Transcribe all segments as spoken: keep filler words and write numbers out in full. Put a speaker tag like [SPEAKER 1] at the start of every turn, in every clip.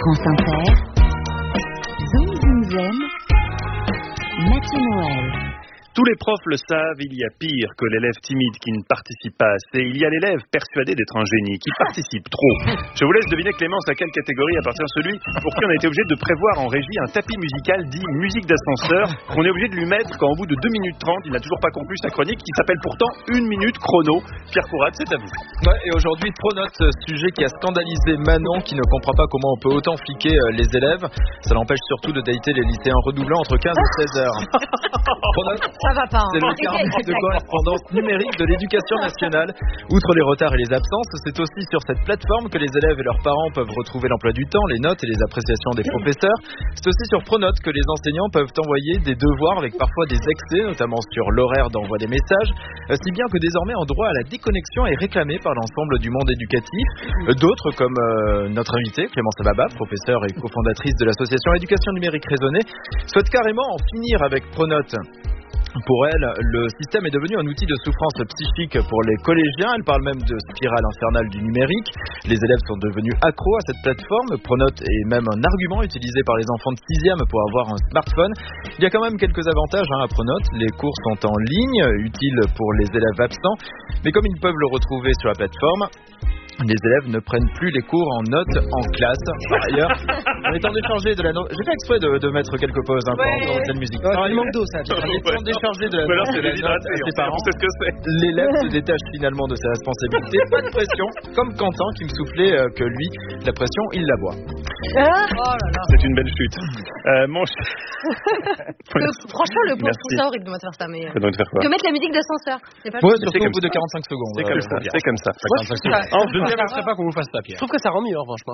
[SPEAKER 1] France Inter, Zoom Zoom Zen, Mathieu Noël.
[SPEAKER 2] Tous les profs le savent, il y a pire que l'élève timide qui ne participe pas assez. Il y a l'élève persuadé d'être un génie, qui participe trop. Je vous laisse deviner, Clémence, à quelle catégorie appartient celui pour qui on a été obligé de prévoir en régie un tapis musical dit musique d'ascenseur, qu'on est obligé de lui mettre quand au bout de deux minutes trente, il n'a toujours pas conclu sa chronique, qui s'appelle pourtant une minute chrono. Pierre Courade, c'est à vous.
[SPEAKER 3] Ouais, et aujourd'hui, Pronote, sujet qui a scandalisé Manon, qui ne comprend pas comment on peut autant fliquer les élèves. Ça l'empêche surtout de dater les lycéens redoublants entre quinze et seize heures. Pronote,
[SPEAKER 4] ça va pas.
[SPEAKER 3] C'est le carnet de correspondance numérique de l'éducation nationale. Outre les retards et les absences, c'est aussi sur cette plateforme que les élèves et leurs parents peuvent retrouver l'emploi du temps, les notes et les appréciations des professeurs. C'est aussi sur Pronote que les enseignants peuvent envoyer des devoirs avec parfois des excès, notamment sur l'horaire d'envoi des messages, si bien que désormais un droit à la déconnexion est réclamé par l'ensemble du monde éducatif. D'autres, comme euh, notre invitée, Clémence Ababa, professeure et cofondatrice de l'association Éducation Numérique Raisonnée, souhaitent carrément en finir avec Pronote. Pour elle, le système est devenu un outil de souffrance psychique pour les collégiens. Elle parle même de spirale infernale du numérique. Les élèves sont devenus accros à cette plateforme. Pronote est même un argument utilisé par les enfants de sixième pour avoir un smartphone. Il y a quand même quelques avantages hein, à Pronote. Les cours sont en ligne, utiles pour les élèves absents. Mais comme ils peuvent le retrouver sur la plateforme, les élèves ne prennent plus les cours en notes en classe. Par ailleurs, on est en train de changer de la note. J'ai fait exprès de, de mettre quelques pauses hein,
[SPEAKER 4] ouais.
[SPEAKER 3] pour entendre cette musique.
[SPEAKER 4] Ouais, il manque d'eau, ça.
[SPEAKER 3] On est en train de décharger de la,
[SPEAKER 2] alors,
[SPEAKER 3] de la note à ses parents.
[SPEAKER 2] C'est ce que c'est.
[SPEAKER 3] L'élève se détache finalement de ses responsabilités. Pas de pression, comme Quentin qui me soufflait euh, que lui, la pression, il la voit.
[SPEAKER 4] Ah oh là là.
[SPEAKER 2] C'est une belle chute. Euh, mon ch...
[SPEAKER 4] le, franchement, le pauvre trouve ça horrible de me faire ça. Mais...
[SPEAKER 2] Ça doit te faire quoi?
[SPEAKER 4] Que mettre la musique d'ascenseur. C'est pas
[SPEAKER 3] ouais,
[SPEAKER 4] juste.
[SPEAKER 3] surtout au bout de quarante-cinq secondes.
[SPEAKER 2] C'est comme ça. C'est comme ça.
[SPEAKER 5] Moi, je ne remercierais pas qu'on vous fasse ça, Pierre. Je trouve que ça rend mieux, franchement.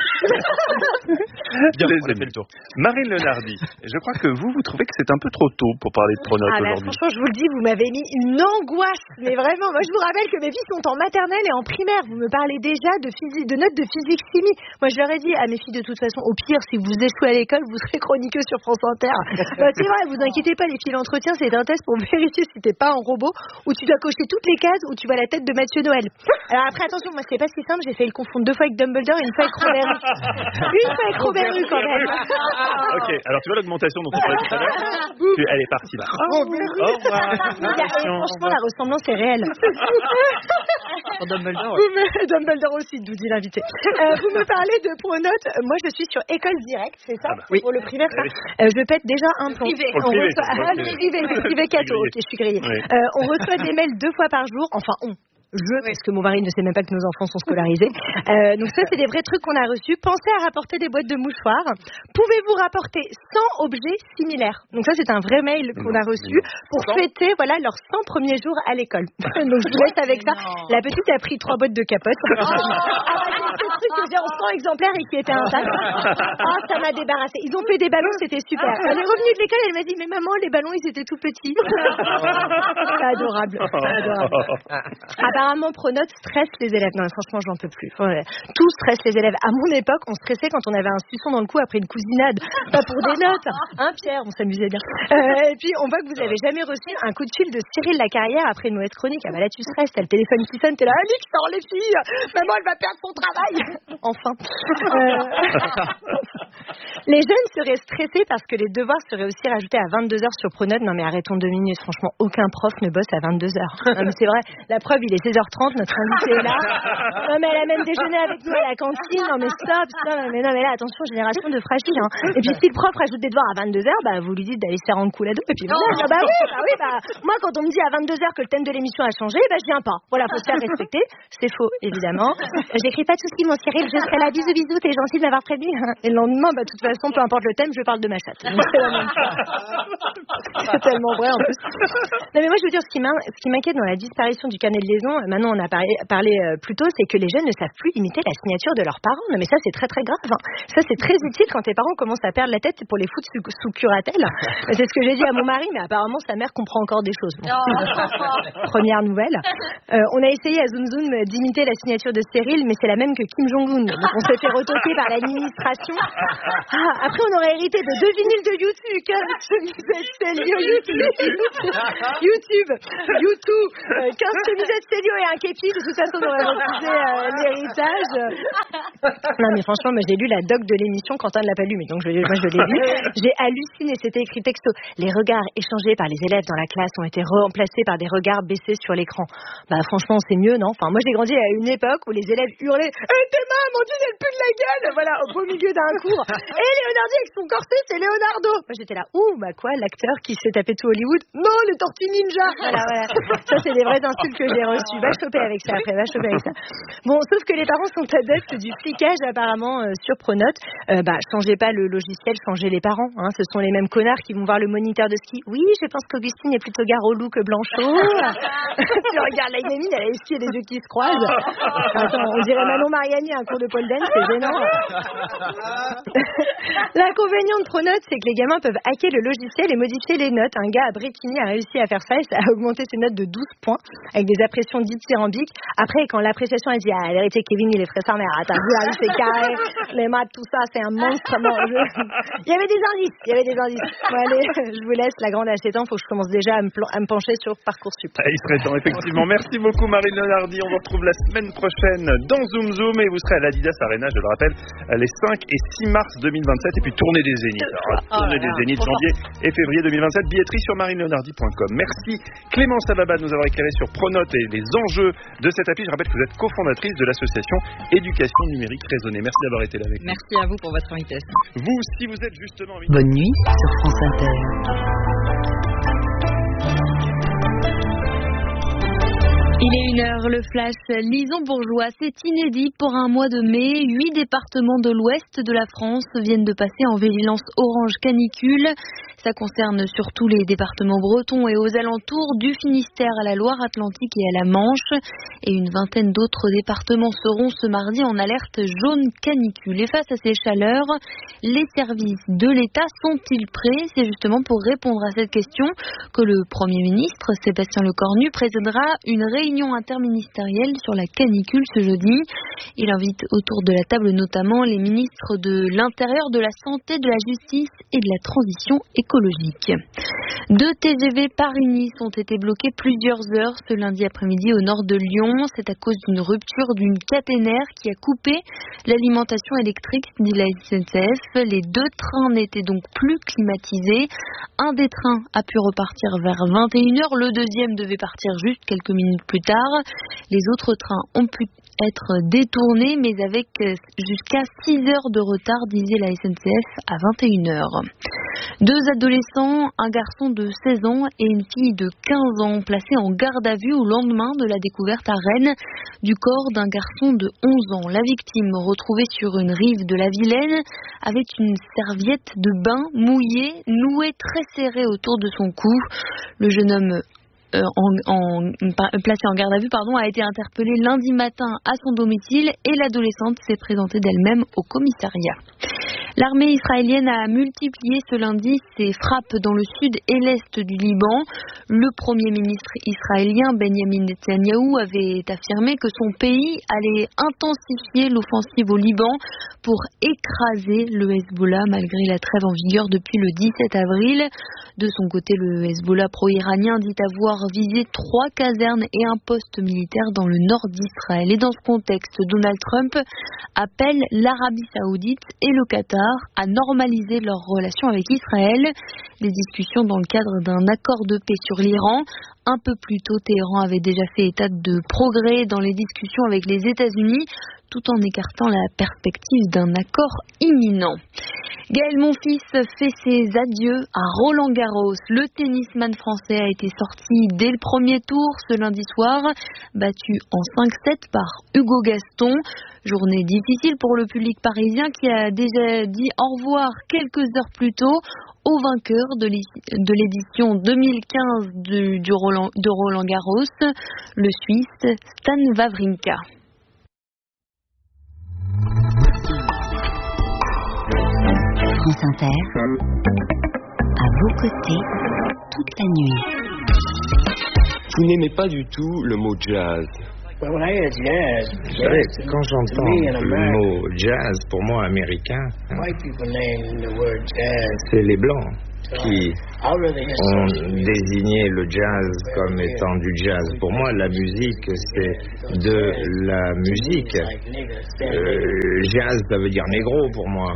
[SPEAKER 3] Bien, on a fait le tour.
[SPEAKER 2] Marine Lenardi, je crois que vous, vous trouvez que c'est un peu trop tôt pour parler de Pronote
[SPEAKER 6] ah bah,
[SPEAKER 2] aujourd'hui.
[SPEAKER 6] Franchement, je vous le dis, vous m'avez mis une angoisse. Mais vraiment, moi, je vous rappelle que mes filles sont en maternelle et en primaire. Vous me parlez déjà de, physique, de notes de physique-chimie. Moi, je leur ai dit à mes filles, de toute façon, au pire, si vous échouez à l'école, vous serez chroniqueuse sur France Inter. Bah, c'est vrai, vous inquiétez pas, les filles, l'entretien, c'est un test pour vérifier si t'es pas un robot, où tu dois cocher toutes les cases, où tu vois la tête de Mathieu Noël. Alors après, attention, moi, c'est pas si simple, j'ai fait le confondre deux fois avec Dumbledore et une fois avec Robert Hue. Une fois avec Robert Hue, quand même.
[SPEAKER 2] Ok, alors tu vois l'augmentation dont on parlait tout à l'heure. Elle est partie là.
[SPEAKER 6] Oh, au revoir. Franchement, la ressemblance est réelle.
[SPEAKER 4] Dumbledore,
[SPEAKER 6] vous me... Dumbledore aussi, d'où dit l'invité. Euh, vous me parlez de Pronote. Moi, je suis sur École Directe, c'est ça?
[SPEAKER 2] Ah bah, oui.
[SPEAKER 6] Pour le primaire, ça. Euh, je pète déjà un plomb.
[SPEAKER 4] Privé.
[SPEAKER 2] Pour le privé.
[SPEAKER 6] Reçoit... Ah, le privé, le privé cato. Ok, je suis grillée.
[SPEAKER 2] Oui.
[SPEAKER 6] Euh, on reçoit des mails deux fois par jour. Enfin, on. Je, parce que mon mari ne sait même pas que nos enfants sont scolarisés. Euh, donc ça, c'est des vrais trucs qu'on a reçus. Pensez à rapporter des boîtes de mouchoirs. Pouvez-vous rapporter cent objets similaires? Donc ça, c'est un vrai mail qu'on a reçu pour fêter voilà, leurs cent premiers jours à l'école. Donc je vous laisse avec ça. La petite a pris trois boîtes de capotes. Ce truc que j'ai en cent exemplaires et qui était intact. Ah, ça m'a débarrassé. Ils ont fait des ballons, c'était super. Elle est revenue de l'école, elle m'a dit, mais maman, les ballons, ils étaient tout petits. C'est adorable. C'est adorable. Apparemment, Pronote stresse les élèves. Non, franchement, j'en peux plus. Tout stresse les élèves. À mon époque, on stressait quand on avait un suçon dans le cou après une cousinade. Pas pour des notes. Hein, Pierre? On s'amusait bien. Euh, et puis, on voit que vous avez jamais reçu un coup de fil de Cyril Lacarrière après une mauvaise chronique. Ah bah là, tu stresses. T'as le téléphone qui sonne. T'es là, Alix, sors les filles. Maman, elle va perdre son travail. Enfin. Euh... Les jeunes seraient stressés parce que les devoirs seraient aussi rajoutés à vingt-deux heures sur Pronote. Non, mais arrêtons deux minutes. Franchement, aucun prof ne bosse à vingt-deux heures. Non, mais c'est vrai. La preuve, il est seize heures trente. Notre invité est là. Non, mais elle a même déjeuné avec nous à la cantine. Non, mais stop. Non, mais, non, mais là, attention, génération de fragiles. Hein. Et puis, si le prof rajoute des devoirs à vingt-deux heures, bah, vous lui dites d'aller se faire en cool à deux. Et puis, voilà. Ah, bah oui, bah oui, bah. Moi, quand on me dit à vingt-deux heures que le thème de l'émission a changé, bah, je viens pas. Voilà, faut se faire respecter. C'est faux, évidemment. J'écris pas de soucis, mon Cyril. Je serai là. Bisous, bisous. T'es gentil de m'avoir prévenu. Et le lendemain, bah, de toute façon, peu importe le thème, je parle de ma chatte. Donc, c'est la même chose. C'est tellement vrai, en plus. Non, mais moi, je veux dire, ce qui m'inquiète dans la disparition du carnet de liaison, maintenant, on a parlé, parlé euh, plus tôt, c'est que les jeunes ne savent plus imiter la signature de leurs parents. Non, mais ça, c'est très, très grave. Hein. Ça, c'est très utile quand tes parents commencent à perdre la tête pour les foutre sous, sous curatelle. C'est ce que j'ai dit à mon mari, mais apparemment, sa mère comprend encore des choses. Bon. Première nouvelle. Euh, on a essayé à Zoom Zoom d'imiter la signature de Cyril, mais c'est la même que Kim Jong-un. Donc, on s'est fait retoquer par l'administration. Ah, Ah, après, on aurait hérité de deux vinyles de YouTube, quinze chemisettes Célio, YouTube, YouTube, YouTube, euh, quinze chemisettes Célio et un képi. De toute façon, on aurait refusé euh, l'héritage. Non, mais franchement, moi, j'ai lu la doc de l'émission. Quentin ne l'a pas lu, mais donc je, moi, je l'ai lu. J'ai halluciné. C'était écrit texto. Les regards échangés par les élèves dans la classe ont été remplacés par des regards baissés sur l'écran. Bah, franchement, c'est mieux, non? Enfin, moi, j'ai grandi à une époque où les élèves hurlaient hey, « Théma, mon Dieu, il a le pute de la gueule !» Voilà, au beau milieu d'un cours. Et Leonardo avec son corset, c'est Leonardo. Moi, j'étais là, ouh, bah quoi, l'acteur qui s'est tapé tout Hollywood? Non, les Tortues Ninja. Voilà, voilà. Ça, c'est des vraies insultes que j'ai reçues. Va choper avec ça après, va choper avec ça. Bon, sauf que les parents sont adeptes du flicage, apparemment, euh, sur Pronote. Euh, bah, changez pas le logiciel, changez les parents. Hein. Ce sont les mêmes connards qui vont voir le moniteur de ski. Oui, je pense qu'Augustine est plutôt gare au loup que Blanchot. Tu regardes la gamine, elle a les skis et les yeux qui se croisent. Attends, on dirait Manon Mariani à un cours de pole dance, c'est gênant. L'inconvénient de Pronote, c'est que les gamins peuvent hacker le logiciel et modifier les notes. Un gars à Brétigny a réussi à faire ça et ça a augmenté ses notes de douze points avec des impressions dithyrambiques. Après, quand l'appréciation a dit « Ah, la vérité, Kevin, il est très sa mère. T'as vu, la vie, c'est carré. Les maths, tout ça, c'est un monstre. » Bon, je... Il y avait des indices. Il y avait des indices. Bon, allez, je vous laisse. La grande a sept ans. Faut que je commence déjà à me, plan- à me pencher sur Parcoursup.
[SPEAKER 2] Ah, il serait temps, effectivement. Merci beaucoup, Marine Leonardi. On vous retrouve la semaine prochaine dans Zoom Zoom et vous serez à l'Adidas Arena, je le rappelle, les cinq et six mars deux mille vingt-sept et puis tournée des Zéniths. Alors, tournée oh des Zéniths, janvier et février deux mille vingt-sept. Billetterie sur marine leonardi point com. Merci Clémence Ababa de nous avoir éclairé sur Pronote et les enjeux de cette appli. Je rappelle que vous êtes cofondatrice de l'association Éducation Numérique Raisonnée. Merci d'avoir été là avec nous.
[SPEAKER 4] Merci à vous pour votre invitation.
[SPEAKER 2] Vous, si vous êtes justement...
[SPEAKER 1] Bonne nuit sur France Inter.
[SPEAKER 7] Il est une heure, le flash Lison Bourgeois, c'est inédit pour un mois de mai. Huit départements de l'ouest de la France viennent de passer en vigilance orange canicule. Ça concerne surtout les départements bretons et aux alentours, du Finistère à la Loire-Atlantique et à la Manche. Et une vingtaine d'autres départements seront ce mardi en alerte jaune canicule. Et face à ces chaleurs, les services de l'État sont-ils prêts? C'est justement pour répondre à cette question que le Premier ministre, Sébastien Lecornu, présidera une réunion interministérielle sur la canicule ce jeudi. Il invite autour de la table notamment les ministres de l'Intérieur, de la Santé, de la Justice et de la Transition écologique. Deux T G V Paris-Nice ont été bloqués plusieurs heures ce lundi après-midi au nord de Lyon. C'est à cause d'une rupture d'une caténaire qui a coupé l'alimentation électrique, dit la S N C F. Les deux trains n'étaient donc plus climatisés. Un des trains a pu repartir vers vingt et une heures. Le deuxième devait partir juste quelques minutes plus tard. Les autres trains ont pu être détournés, mais avec jusqu'à six heures de retard, disait la S N C F à vingt et une heures. Deux adolescents, un garçon de seize ans et une fille de quinze ans, placés en garde à vue au lendemain de la découverte à Rennes du corps d'un garçon de onze ans. La victime, retrouvée sur une rive de la Vilaine, avait une serviette de bain mouillée, nouée très serrée autour de son cou. Le jeune homme Euh, en, en, placé en garde à vue pardon, a été interpellé lundi matin à son domicile et l'adolescente s'est présentée d'elle-même au commissariat. L'armée israélienne a multiplié ce lundi ses frappes dans le sud et l'est du Liban. Le premier ministre israélien Benjamin Netanyahou avait affirmé que son pays allait intensifier l'offensive au Liban pour écraser le Hezbollah malgré la trêve en vigueur depuis le dix-sept avril. De son côté, le Hezbollah pro-iranien dit avoir visé trois casernes et un poste militaire dans le nord d'Israël. Et dans ce contexte, Donald Trump appelle l'Arabie Saoudite et le Qatar à normaliser leurs relations avec Israël. Les discussions dans le cadre d'un accord de paix sur l'Iran. Un peu plus tôt, Téhéran avait déjà fait état de progrès dans les discussions avec les États-Unis, tout en écartant la perspective d'un accord imminent. Gaël Monfils fait ses adieux à Roland Garros. Le tennisman français a été sorti dès le premier tour ce lundi soir, battu en cinq sept par Hugo Gaston. Journée difficile pour le public parisien qui a déjà dit au revoir quelques heures plus tôt au vainqueur de l'édition deux mille quinze du, du Roland, de Roland Garros, le Suisse Stan Wawrinka.
[SPEAKER 1] France Inter, à vos côtés, toute la nuit.
[SPEAKER 8] Vous n'aimez pas du tout le mot jazz. Vous savez, quand j'entends le mot jazz, pour moi, américain, hein, c'est les Blancs qui ont désigné le jazz comme étant du jazz. Pour moi, la musique, c'est de la musique. Euh, jazz, ça veut dire négro pour moi.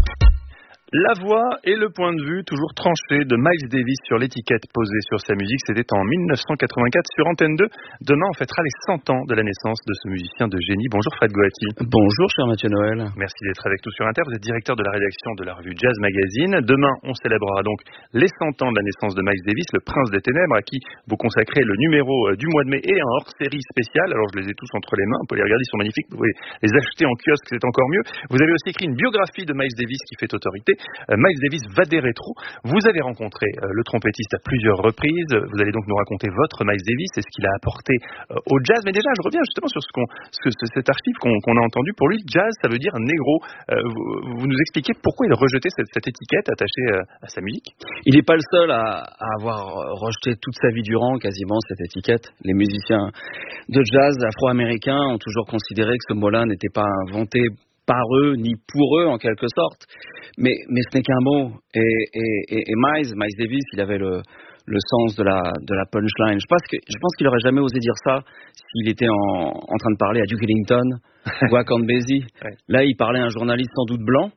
[SPEAKER 2] La voix et le point de vue toujours tranché de Miles Davis sur l'étiquette posée sur sa musique, c'était en mille neuf cent quatre-vingt-quatre sur Antenne deux. Demain, on fêtera les cent ans de la naissance de ce musicien de génie. Bonjour Fred Goati.
[SPEAKER 9] Bonjour cher Mathieu Noël.
[SPEAKER 2] Merci d'être avec nous sur Inter. Vous êtes directeur de la rédaction de la revue Jazz Magazine. Demain, on célébrera donc les cent ans de la naissance de Miles Davis, le prince des ténèbres, à qui vous consacrez le numéro du mois de mai et un hors-série spécial. Alors je les ai tous entre les mains, vous pouvez les regarder, ils sont magnifiques, vous pouvez les acheter en kiosque, c'est encore mieux. Vous avez aussi écrit une biographie de Miles Davis qui fait autorité. Euh, Miles Davis va des rétros. Vous avez rencontré euh, le trompettiste à plusieurs reprises. Vous allez donc nous raconter votre Miles Davis et ce qu'il a apporté euh, au jazz. Mais déjà, je reviens justement sur ce qu'on, ce, ce, cet archive qu'on, qu'on a entendu. Pour lui, jazz, ça veut dire négro. Euh, vous, vous nous expliquez pourquoi il a rejeté cette, cette étiquette attachée euh, à sa musique?
[SPEAKER 9] Il n'est pas le seul à, à avoir rejeté toute sa vie durant quasiment cette étiquette. Les musiciens de jazz afro-américains ont toujours considéré que ce mot-là n'était pas inventé par eux, ni pour eux en quelque sorte, mais, mais ce n'est qu'un mot. Et, et, et, et Miles, Miles Davis, il avait le, le sens de la, de la punchline. Je pense, que, je pense qu'il n'aurait jamais osé dire ça s'il était en, en train de parler à Duke Ellington ou à Count Basie. Ouais. Là, il parlait à un journaliste sans doute blanc.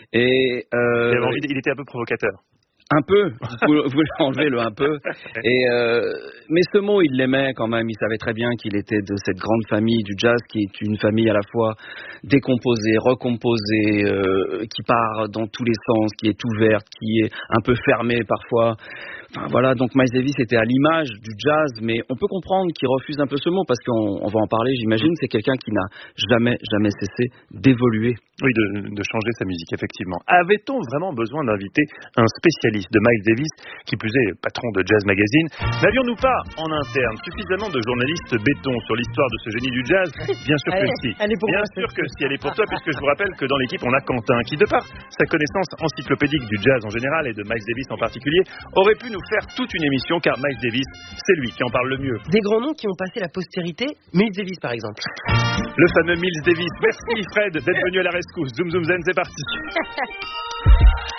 [SPEAKER 9] Et, euh,
[SPEAKER 2] il, avait envie de, il était un peu provocateur.
[SPEAKER 9] Un peu, vous, vous enlevez le un peu. Et euh, mais ce mot, il l'aimait quand même. Il savait très bien qu'il était de cette grande famille du jazz, qui est une famille à la fois décomposée, recomposée, euh, qui part dans tous les sens, qui est ouverte, qui est un peu fermée parfois. Enfin voilà, donc Miles Davis était à l'image du jazz, mais on peut comprendre qu'il refuse un peu ce mot parce qu'on on va en parler, j'imagine. C'est quelqu'un qui n'a jamais, jamais cessé d'évoluer.
[SPEAKER 2] Oui, de, de changer sa musique, effectivement. Avait-on vraiment besoin d'inviter un spécialiste de Miles Davis, qui plus est patron de Jazz Magazine? N'avions-nous pas en interne suffisamment de journalistes béton sur l'histoire de ce génie du jazz? Bien sûr que si.
[SPEAKER 4] Elle est pour
[SPEAKER 2] Bien
[SPEAKER 4] moi,
[SPEAKER 2] sûr que si, elle est pour toi, puisque je vous rappelle que dans l'équipe, on a Quentin, qui de par sa connaissance encyclopédique du jazz en général et de Miles Davis en particulier, aurait pu nous faire toute une émission, car Miles Davis, c'est lui qui en parle le mieux.
[SPEAKER 5] Des grands noms qui ont passé la postérité, Miles Davis par exemple.
[SPEAKER 2] Le fameux Miles Davis. Merci Fred d'être venu à la rescousse. Zoom Zoom Zen, c'est parti.